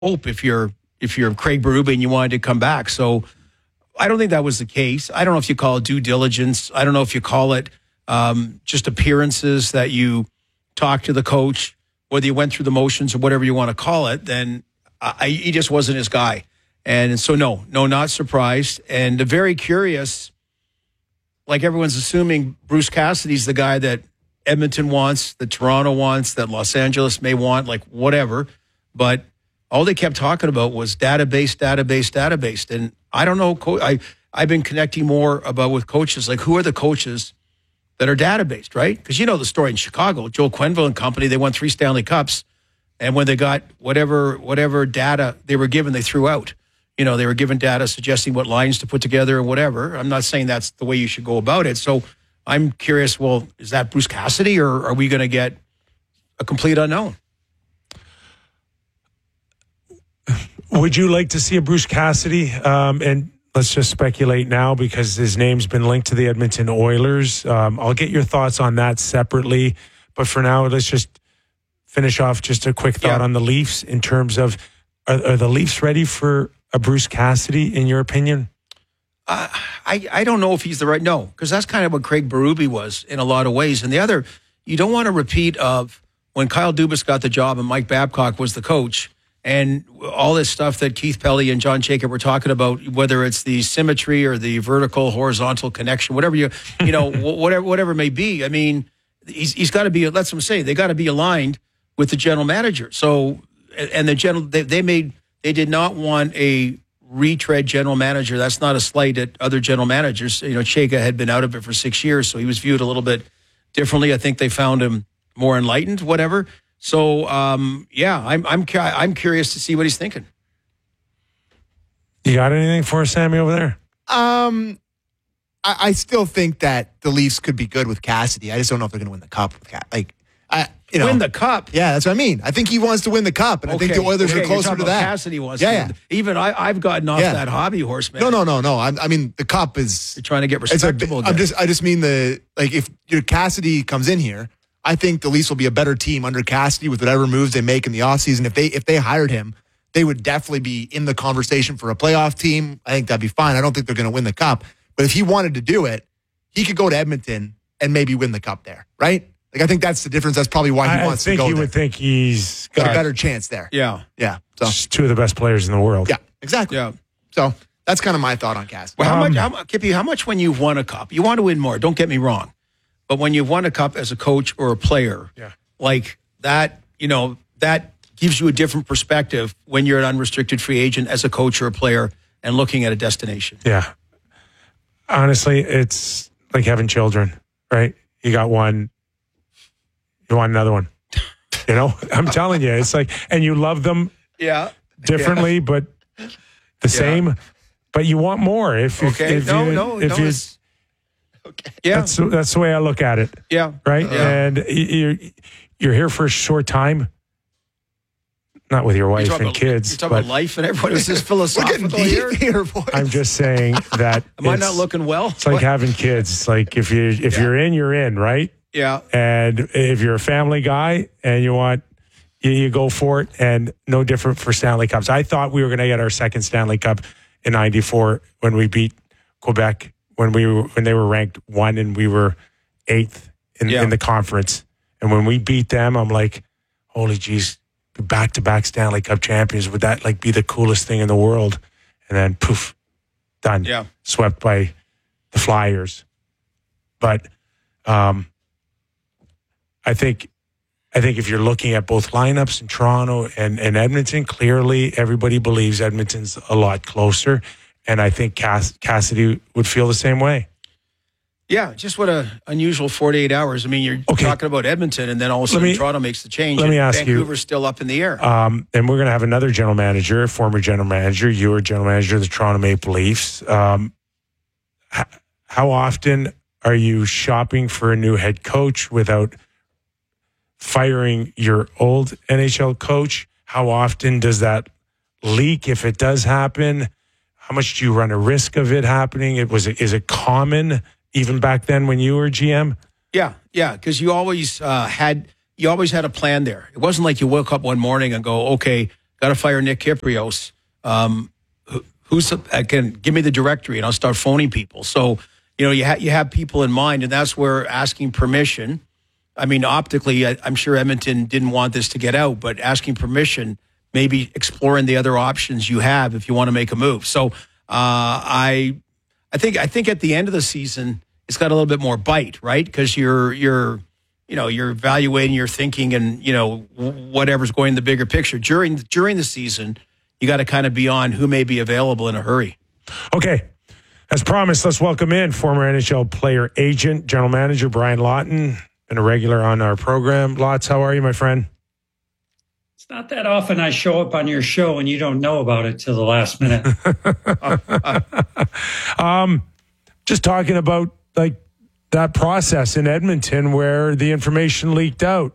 hope if you're Craig Berube and you wanted to come back. So I don't think that was the case. I don't know if you call it due diligence. I don't know if you call it just appearances that you talked to the coach, whether you went through the motions or whatever you want to call it. Then he just wasn't his guy. And so no, not surprised. And very curious, like everyone's assuming Bruce Cassidy's the guy that Edmonton wants, that Toronto wants, that Los Angeles may want, like whatever. But all they kept talking about was database. And I don't know. I've been connecting more with coaches, like who are the coaches that are databased, right? Because you know the story in Chicago, Joel Quenneville and company, they won 3 Stanley Cups. And when they got whatever data they were given, they threw out. You know, they were given data suggesting what lines to put together or whatever. I'm not saying that's the way you should go about it. So I'm curious, well, is that Bruce Cassidy or are we going to get a complete unknown? Would you like to see a Bruce Cassidy? And let's just speculate now because his name's been linked to the Edmonton Oilers. I'll get your thoughts on that separately. But for now, let's just finish off just a quick thought on the Leafs in terms of, are the Leafs ready for a Bruce Cassidy, in your opinion? I don't know if he's the right, no, because that's kind of what Craig Berube was in a lot of ways. And the other, you don't want a repeat of when Kyle Dubas got the job and Mike Babcock was the coach and all this stuff that Keith Pelly and John Jacob were talking about, whether it's the symmetry or the vertical, horizontal connection, whatever whatever it may be. I mean, he's got to be, let's them say, they got to be aligned with the general manager. So, and the general, they did not want a retread general manager. That's not a slight at other general managers. You know, Chega had been out of it for 6 years, so he was viewed a little bit differently. I think they found him more enlightened, whatever. So, I'm curious to see what he's thinking. You got anything for us, Sammy, over there? I still think that the Leafs could be good with Cassidy. I just don't know if they're going to win the Cup. Win the Cup? Yeah, that's what I mean. I think he wants to win the Cup, and I think the Oilers are closer to that. Cassidy wants to. Even I've gotten off that hobby horse, man. No. I mean, the Cup is... You're trying to get respectable. I just mean if your Cassidy comes in here, I think the Leafs will be a better team under Cassidy with whatever moves they make in the offseason. If they hired him, they would definitely be in the conversation for a playoff team. I think that'd be fine. I don't think they're going to win the Cup. But if he wanted to do it, he could go to Edmonton and maybe win the Cup there, right? Like, I think that's the difference. That's probably why he wants to go there. I think you would think he's got a better chance there. Yeah. Yeah. So just 2 of the best players in the world. Yeah, exactly. Yeah. So that's kind of my thought on Cassidy. Well, Kippy, how much when you've won a Cup? You want to win more, don't get me wrong. But when you've won a Cup as a coach or a player, like that, that gives you a different perspective when you're an unrestricted free agent as a coach or a player and looking at a destination. Yeah. Honestly, it's like having children, right? You got one, you want another one. I'm telling you, it's like, and you love them differently, but the same, but you want more. That's the way I look at it. Yeah. Right. Yeah. And you're here for a short time. Not with your wife and kids. You're talking about life and everyone. Is this philosophical here? I'm just saying that. Am I not looking well? It's like having kids. It's like if you're in, you're in, right? Yeah. And if you're a family guy and you go for it, and no different for Stanley Cups. I thought we were going to get our second Stanley Cup in '94 when we beat Quebec when they were ranked 1 and we were 8th in the conference. And when we beat them, I'm like, holy jeez. Back-to-back Stanley Cup champions, would that be the coolest thing in the world? And then poof, done. Yeah. Swept by the Flyers. But I think if you're looking at both lineups in Toronto and Edmonton, clearly everybody believes Edmonton's a lot closer, and I think Cassidy would feel the same way. Yeah, just what an unusual 48 hours. I mean, you're talking about Edmonton, and then all of a sudden Toronto makes the change. Let me ask Vancouver's still up in the air. And we're going to have another general manager, former general manager. You were general manager of the Toronto Maple Leafs. How often are you shopping for a new head coach without firing your old NHL coach? How often does that leak if it does happen? How much do you run a risk of it happening? Is it common? Even back then when you were GM? Yeah, because you always had a plan there. It wasn't like you woke up one morning and go, okay, got to fire Nick Kyprios. Who's again? Give me the directory, and I'll start phoning people. So you have people in mind, and that's where asking permission. I mean, optically, I'm sure Edmonton didn't want this to get out, but asking permission, maybe exploring the other options you have if you want to make a move. So I think at the end of the season, it's got a little bit more bite, right? Because you're evaluating, you're thinking, and whatever's going in the bigger picture during the season. You got to kind of be on who may be available in a hurry. Okay. As promised, let's welcome in former NHL player agent, general manager Brian Lawton, and a regular on our program. Lots, how are you, my friend? It's not that often I show up on your show and you don't know about it till the last minute. Just talking about like that process in Edmonton where the information leaked out.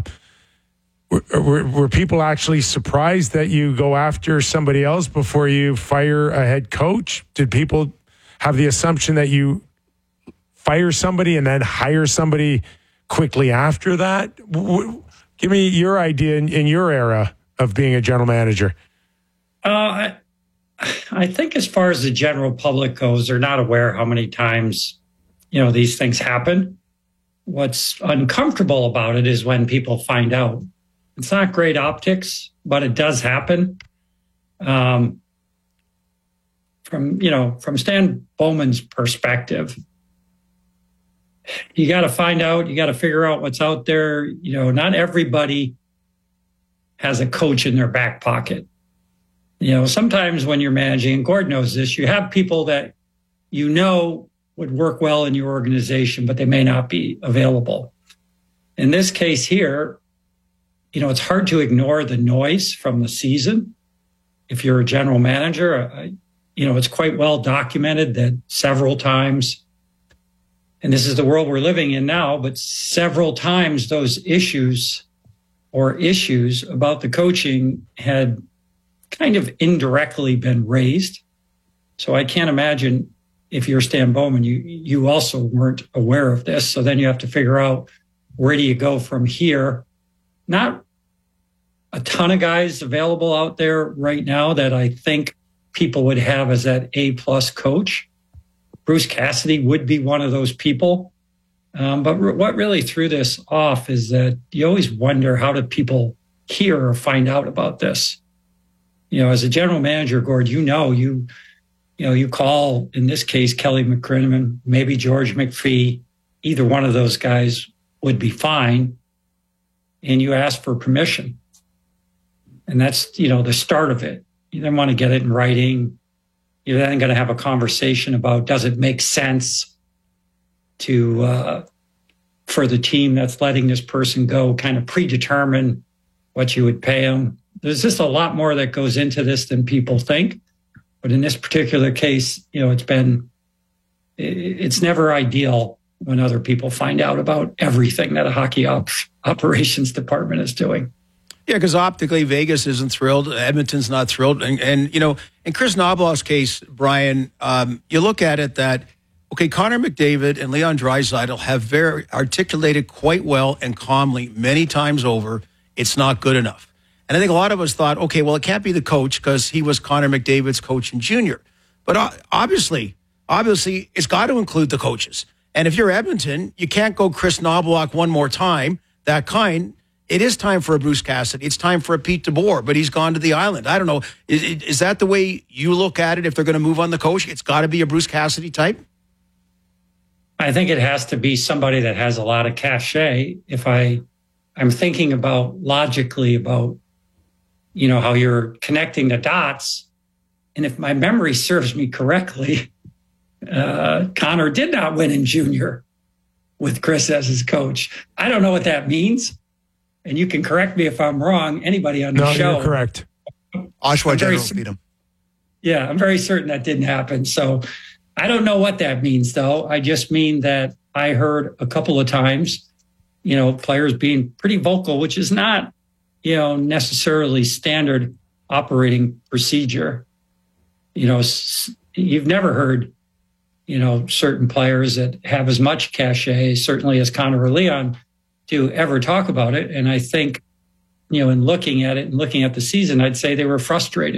Were people actually surprised that you go after somebody else before you fire a head coach? Did people have the assumption that you fire somebody and then hire somebody quickly after that? Give me your idea in your era of being a general manager. I think as far as the general public goes, they're not aware how many times, these things happen. What's uncomfortable about it is when people find out. It's not great optics, but it does happen. From Stan Bowman's perspective, you got to find out, you got to figure out what's out there. Not everybody has a coach in their back pocket. Sometimes when you're managing, and Gord knows this, you have people that would work well in your organization, but they may not be available. In this case here, it's hard to ignore the noise from the season. If you're a general manager, it's quite well documented that several times, and this is the world we're living in now, but several times those issues about the coaching had kind of indirectly been raised. So I can't imagine if you're Stan Bowman, you also weren't aware of this. So then you have to figure out, where do you go from here? Not a ton of guys available out there right now that I think people would have as that A+ coach. Bruce Cassidy would be one of those people. But what really threw this off is that you always wonder, how do people hear or find out about this? As a general manager, Gord, you call, in this case, Kelly McCrimmon, maybe George McPhee, either one of those guys would be fine. And you ask for permission. And that's, the start of it. You then want to get it in writing. You're then going to have a conversation about, does it make sense to, for the team that's letting this person go, kind of predetermine what you would pay them. There's just a lot more that goes into this than people think. But in this particular case, it's never ideal when other people find out about everything that a hockey operations department is doing. Yeah, because optically, Vegas isn't thrilled. Edmonton's not thrilled. And in Chris Knoblauch's case, Brian, you look at it that, okay, Connor McDavid and Leon Draisaitl have very articulated quite well and calmly many times over, it's not good enough. And I think a lot of us thought, okay, well, it can't be the coach because he was Connor McDavid's coach in junior. But obviously, it's got to include the coaches. And if you're Edmonton, you can't go Chris Knoblauch one more time, that kind. It is time for a Bruce Cassidy. It's time for a Pete DeBoer, but he's gone to the island. I don't know. Is that the way you look at it? If they're going to move on the coach, it's got to be a Bruce Cassidy type? I think it has to be somebody that has a lot of cachet. If I'm thinking about logically about, how you're connecting the dots. And if my memory serves me correctly, Connor did not win in junior with Chris as his coach. I don't know what that means. And you can correct me if I'm wrong. Anybody on the show. No, you're correct. Oshawa Generals beat him. Yeah, I'm very certain that didn't happen. So I don't know what that means, though. I just mean that I heard a couple of times, players being pretty vocal, which is not, necessarily standard operating procedure. You've never heard, certain players that have as much cachet, certainly as Connor or Leon, to ever talk about it. And I think in looking at it and looking at the season, I'd say they were frustrated.